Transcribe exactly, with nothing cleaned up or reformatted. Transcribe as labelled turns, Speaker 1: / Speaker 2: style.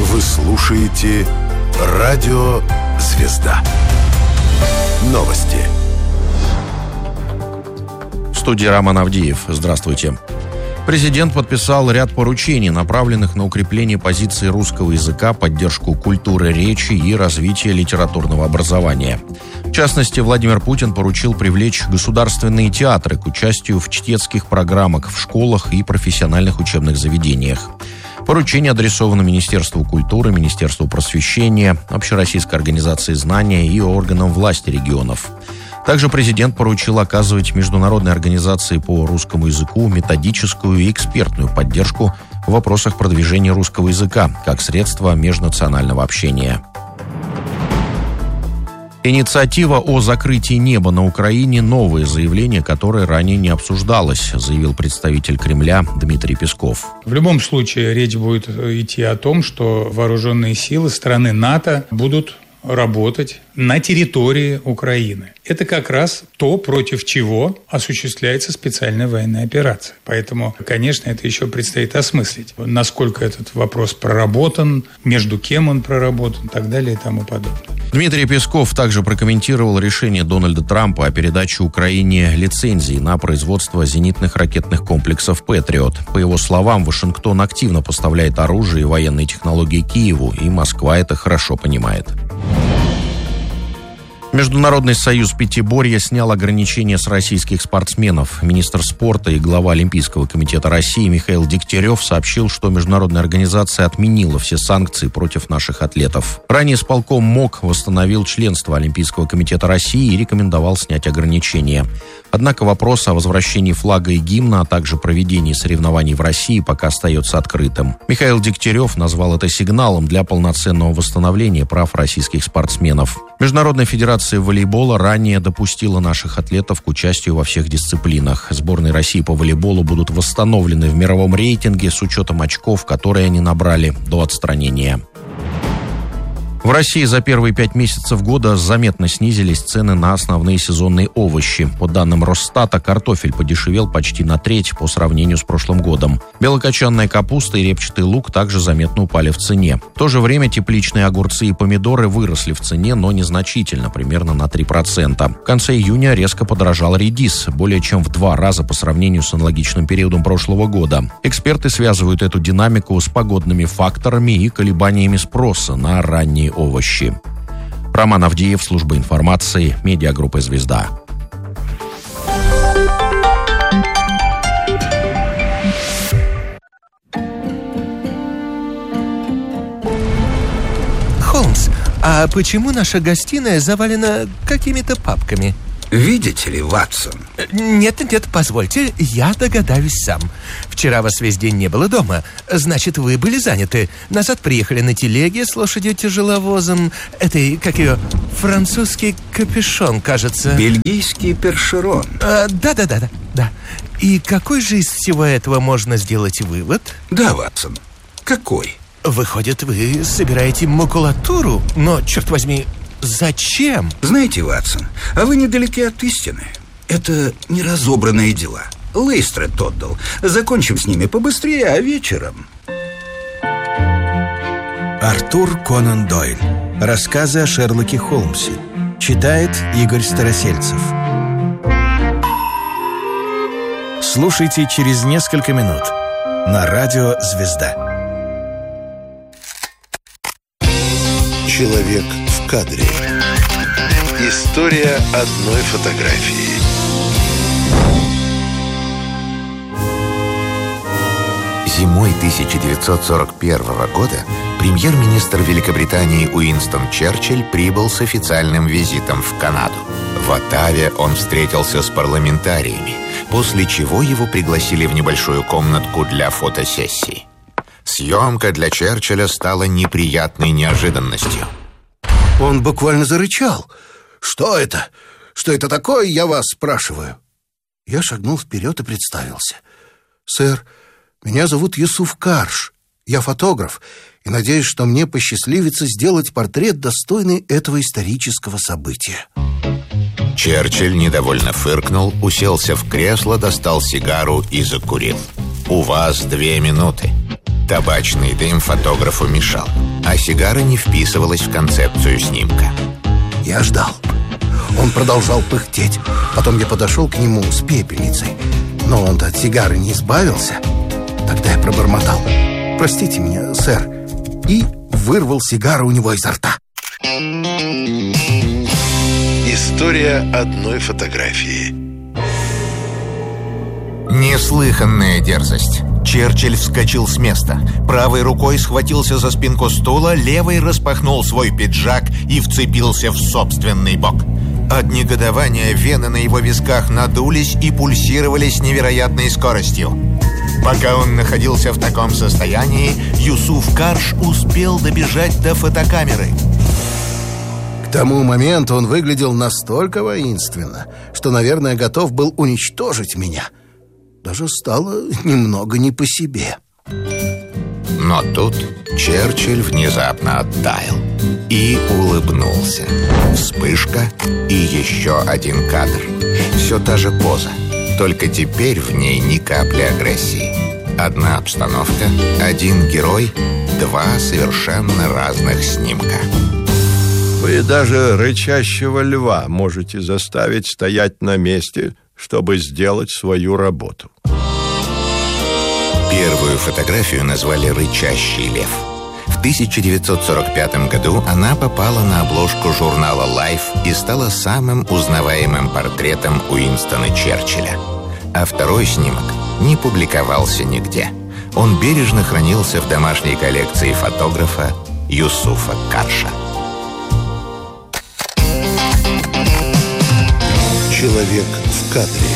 Speaker 1: Вы слушаете Радио Звезда. Новости.
Speaker 2: В студии Роман Авдеев. Здравствуйте. Президент подписал ряд поручений, направленных на укрепление позиции русского языка, поддержку культуры речи и развитие литературного образования. В частности, Владимир Путин поручил привлечь государственные театры к участию в чтецких программах в школах и профессиональных учебных заведениях. Поручение адресовано Министерству культуры, Министерству просвещения, Общероссийской организации знания и органам власти регионов. Также президент поручил оказывать международной организации по русскому языку методическую и экспертную поддержку в вопросах продвижения русского языка как средства межнационального общения. Инициатива о закрытии неба на Украине – новое заявление, которое ранее не обсуждалось, заявил представитель Кремля Дмитрий Песков.
Speaker 3: В любом случае речь будет идти о том, что вооруженные силы страны НАТО будут работать на территории Украины. Это как раз то, против чего осуществляется специальная военная операция. Поэтому, конечно, это еще предстоит осмыслить, насколько этот вопрос проработан, между кем он проработан и так далее и тому подобное.
Speaker 2: Дмитрий Песков также прокомментировал решение Дональда Трампа о передаче Украине лицензий на производство зенитных ракетных комплексов «Патриот». По его словам, Вашингтон активно поставляет оружие и военные технологии Киеву, и Москва это хорошо понимает. Международный союз пятиборья снял ограничения с российских спортсменов. Министр спорта и глава Олимпийского комитета России Михаил Дегтярев сообщил, что международная организация отменила все санкции против наших атлетов. Ранее исполком МОК восстановил членство Олимпийского комитета России и рекомендовал снять ограничения. Однако вопрос о возвращении флага и гимна, а также проведении соревнований в России пока остается открытым. Михаил Дегтярев назвал это сигналом для полноценного восстановления прав российских спортсменов. Международная федерация волейбола ранее допустила наших атлетов к участию во всех дисциплинах. Сборные России по волейболу будут восстановлены в мировом рейтинге с учетом очков, которые они набрали до отстранения. В России за первые пять месяцев года заметно снизились цены на основные сезонные овощи. По данным Росстата, картофель подешевел почти на треть по сравнению с прошлым годом. Белокочанная капуста и репчатый лук также заметно упали в цене. В то же время тепличные огурцы и помидоры выросли в цене, но незначительно, примерно на три процента. В конце июня резко подорожал редис, более чем в два раза по сравнению с аналогичным периодом прошлого года. Эксперты связывают эту динамику с погодными факторами и колебаниями спроса на ранние овощи. Роман Авдеев, служба информации, медиагруппа «Звезда».
Speaker 4: Холмс, а почему наша гостиная завалена какими-то папками?
Speaker 5: Видите ли, Ватсон?
Speaker 4: Нет, нет, позвольте, я догадаюсь сам. Вчера вас весь день не было дома. Значит, вы были заняты. Назад приехали на телеге с лошадью-тяжеловозом. Это, как ее, французский капюшон, кажется.
Speaker 5: Бельгийский першерон.
Speaker 4: А, да-да-да, да. И какой же из всего этого можно сделать вывод?
Speaker 5: Да, Ватсон, какой?
Speaker 4: Выходит, вы собираете макулатуру? Но, черт возьми, зачем?
Speaker 5: Знаете, Ватсон, а вы недалеки от истины. Это неразобранные дела. Лейстред отдал. Закончим с ними побыстрее, а вечером...
Speaker 6: Артур Конан Дойль. Рассказы о Шерлоке Холмсе. Читает Игорь Старосельцев. Слушайте через несколько минут на радио «Звезда».
Speaker 1: Человек в кадре. История одной фотографии.
Speaker 7: Зимой тысяча девятьсот сорок первого года премьер-министр Великобритании Уинстон Черчилль прибыл с официальным визитом в Канаду. В Оттаве он встретился с парламентариями, после чего его пригласили в небольшую комнатку для фотосессии. Съемка для Черчилля стала неприятной неожиданностью.
Speaker 8: Он буквально зарычал. «Что это? Что это такое, я вас спрашиваю?» Я шагнул вперед и представился. «Сэр, меня зовут Юсуф Карш. Я фотограф, и надеюсь, что мне посчастливится сделать портрет, достойный этого исторического события».
Speaker 7: Черчилль недовольно фыркнул, уселся в кресло, достал сигару и закурил. «У вас две минуты». Табачный дым фотографу мешал, а сигара не вписывалась в концепцию снимка.
Speaker 8: Я ждал. Он продолжал пыхтеть. Потом я подошел к нему с пепельницей. Но он-то от сигары не избавился. Тогда я пробормотал: «Простите меня, сэр», и вырвал сигару у него изо рта.
Speaker 1: История одной фотографии.
Speaker 7: Неслыханная дерзость. Черчилль вскочил с места. Правой рукой схватился за спинку стула, левой распахнул свой пиджак и вцепился в собственный бок. От негодования вены на его висках надулись и пульсировали с невероятной скоростью. Пока он находился в таком состоянии, Юсуф Карш успел добежать до фотокамеры.
Speaker 8: К тому моменту он выглядел настолько воинственно, что, наверное, готов был уничтожить меня. Даже стало немного не по себе.
Speaker 7: Но тут Черчилль внезапно оттаял и улыбнулся. Вспышка и еще один кадр. Все та же поза, только теперь в ней ни капли агрессии. Одна обстановка, один герой, два совершенно разных снимка.
Speaker 9: Вы даже рычащего льва можете заставить стоять на месте, чтобы сделать свою работу.
Speaker 7: Первую фотографию назвали «Рычащий лев». В тысяча девятьсот сорок пятом году она попала на обложку журнала Life и стала самым узнаваемым портретом Уинстона Черчилля. А второй снимок не публиковался нигде. Он бережно хранился в домашней коллекции фотографа Юсуфа Карша.
Speaker 1: Человек в кадре.